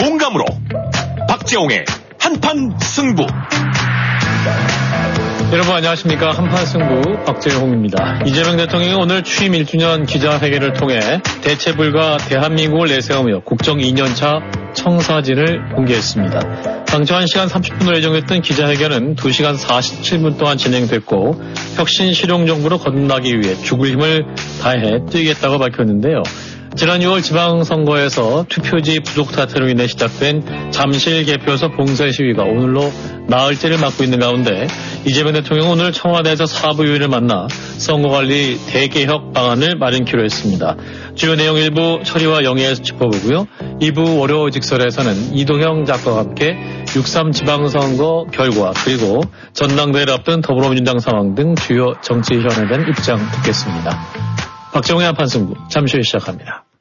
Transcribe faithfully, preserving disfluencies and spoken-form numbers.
공감으로 박재홍의 한판 승부. 여러분 안녕하십니까. 한판 승부 박재홍입니다. 이재명 대통령이 오늘 취임 일 주년 기자회견을 통해 대체 불가 대한민국을 내세우며 국정 이 년차 청사진을 공개했습니다. 당초 한 시간 삼십 분으로 예정됐던 기자회견은 두 시간 사십칠 분 동안 진행됐고 혁신 실용 정부로 거듭나기 위해 죽을 힘을 다해 뛰겠다고 밝혔는데요. 지난 유월 지방선거에서 투표지 부족 사태로 인해 시작된 잠실 개표소 봉쇄 시위가 오늘로 나흘째를 맞고 있는 가운데 이재명 대통령은 오늘 청와대에서 사부위원을 만나 선거관리 대개혁 방안을 마련키로 했습니다. 주요 내용 일부 처리와 영예에서 짚어보고요. 이 부 월요 직설에서는 이동형 작가와 함께 육삼 지방선거 결과 그리고 전당대회를 앞둔 더불어민주당 상황 등 주요 정치 현안에 대한 입장 듣겠습니다. 박정희 한판 승부 잠시 후에 시작합니다.